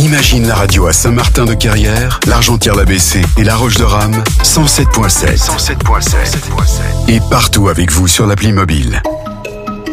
Imagine la radio à Saint-Martin-de-Carrière, l'Argentière-la-Bessée et La Roche-de-Rame, 107.7. Et partout avec vous sur l'appli mobile.